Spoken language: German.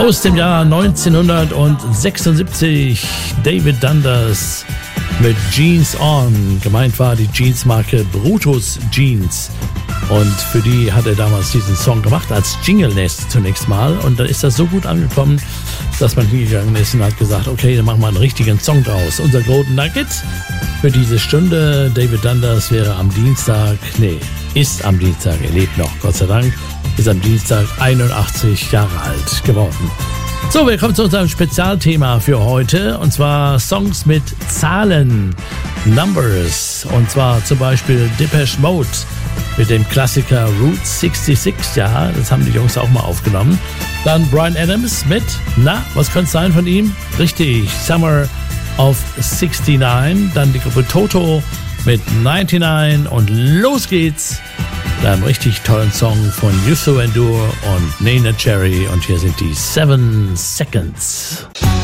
Aus dem Jahr 1976, David Dundas mit Jeans On. Gemeint war die Jeansmarke Brutus Jeans. Und für die hat er damals diesen Song gemacht, als Jingle-Nest zunächst mal. Und dann ist das so gut angekommen, dass man hingegangen ist und hat gesagt, okay, dann machen wir einen richtigen Song draus. Unser Golden Nugget für diese Stunde. David Dundas wäre am Dienstag, ist am Dienstag, er lebt noch, Gott sei Dank, ist am Dienstag 81 Jahre alt geworden. So, wir kommen zu unserem Spezialthema für heute, und zwar Songs mit Zahlen, Numbers, und zwar zum Beispiel Depeche Mode mit dem Klassiker Route 66, ja, das haben die Jungs auch mal aufgenommen. Dann Bryan Adams mit, was könnte es sein von ihm? Richtig, Summer of 69, dann die Gruppe Toto mit 99 und los geht's. Einem richtig tollen Song von Youssou N'Dour und Neneh Cherry, und hier sind die 7 Seconds.